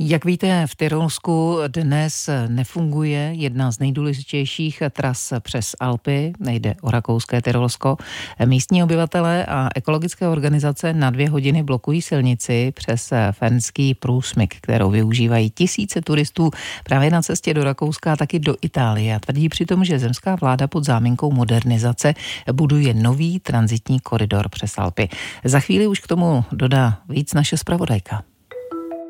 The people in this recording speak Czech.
Jak víte, v Tyrolsku dnes nefunguje jedna z nejdůležitějších tras přes Alpy, nejde o rakouské Tyrolsko. Místní obyvatelé a ekologické organizace na 2 hodiny blokují silnici přes Fernský průsmyk, kterou využívají tisíce turistů právě na cestě do Rakouska a taky do Itálie. A tvrdí přitom, že zemská vláda pod záminkou modernizace buduje nový tranzitní koridor přes Alpy. Za chvíli už k tomu dodá víc naše zpravodajka.